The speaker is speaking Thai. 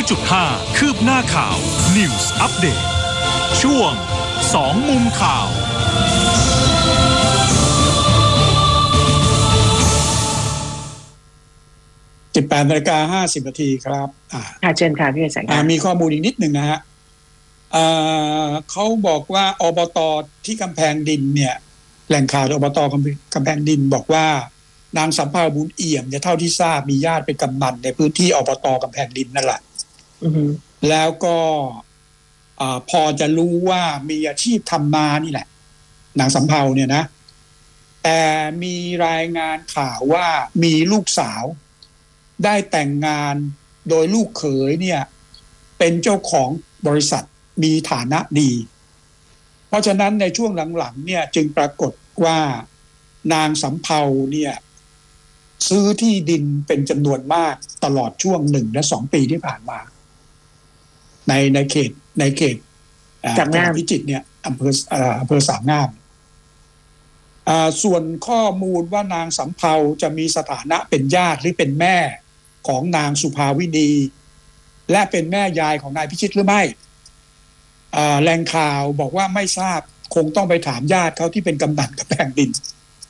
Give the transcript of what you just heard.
100.5 คืบหน้าข่าว News Update ช่วง2มุมข่าว 18:50 น.ครับเชิญค่ะพี่แสงมีข้อมูลอีกนิดหนึ่งนะฮะเขาบอกว่าอบต.ที่กำแพงดินเนี่ยแหล่งข่าวอบต.กำแพงดินบอกว่านางสำเภาบุญเอี่ยมเนี่ยเท่าที่ทราบมีญาติเป็นกำนันในพื้นที่อบต.กำแพงดินนั่นแหละแล้วก็พอจะรู้ว่ามีอาชีพทำนานี่แหละนางสำเภาเนี่ยนะแต่มีรายงานข่าวว่ามีลูกสาวได้แต่งงานโดยลูกเขยเนี่ยเป็นเจ้าของบริษัทมีฐานะดีเพราะฉะนั้นในช่วงหลังๆเนี่ยจึงปรากฏว่านางสำเภาเนี่ยซื้อที่ดินเป็นจำนวนมากตลอดช่วง1 และ 2 ปีที่ผ่านมาในเขตจังหวัดพิจิตรเนี่ยอำเภอสามงามส่วนข้อมูลว่านางสำเภาจะมีสถานะเป็นญาติหรือเป็นแม่ของนางสุภาวินีและเป็นแม่ยายของนายพิชิตหรือไม่แหล่งข่าวบอกว่าไม่ทราบคงต้องไปถามญาติเขาที่เป็นกำนันกำแพงดิน